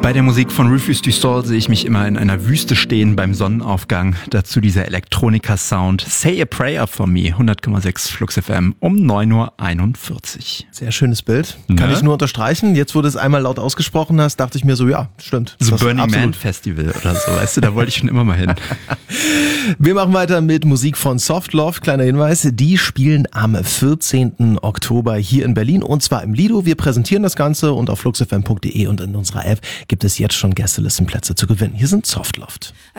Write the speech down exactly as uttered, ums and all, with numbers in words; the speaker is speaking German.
Bei der Musik von Rufus du Sol sehe ich mich immer in einer Wüste stehen beim Sonnenaufgang. Dazu dieser Elektronika-Sound. Say a Prayer for Me, hundert Komma sechs Flux F M um neun Uhr einundvierzig. Sehr schönes Bild. Kann Ne? ich nur unterstreichen. Jetzt, wo du es einmal laut ausgesprochen hast, dachte ich mir so, ja, stimmt. So Das Burning absolut. Man Festival oder so, weißt du, da wollte ich schon immer mal hin. Wir machen weiter mit Musik von Soft Love. Kleiner Hinweis, die spielen am vierzehnten Oktober hier in Berlin und zwar im Lido. Wir präsentieren das Ganze und auf fluxfm punkt de und in unserer App gibt es jetzt schon Gästelistenplätze zu gewinnen. Hier sind Soft Love.